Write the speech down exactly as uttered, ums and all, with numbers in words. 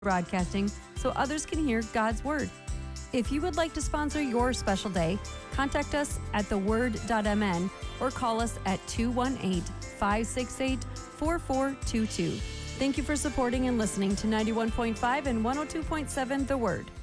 broadcasting so others can hear God's Word. If you would like to sponsor your special day, contact us at the word dot m n or call us at two one eight, five six eight, four four two two. Thank you for supporting and listening to ninety-one point five and one oh two point seven The Word.